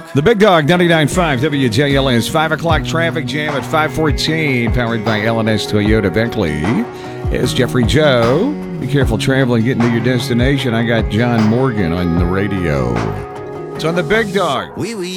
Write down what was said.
The Big Dog 99.5 WJLN's 5 o'clock traffic jam at 5:14, powered by LNS Toyota Beckley. It's Jeffrey Joe. Be careful traveling, getting to your destination. I got John Morgan on the radio. It's on the Big Dog. Oui, oui.